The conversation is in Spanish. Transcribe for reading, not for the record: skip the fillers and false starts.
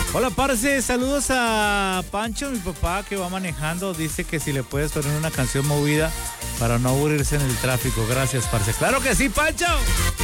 Hola, parce, saludos a Pancho, mi papá que va manejando. Dice que si le puedes poner una canción movida para no aburrirse en el tráfico. Gracias, parce. ¡Claro que sí, Pancho!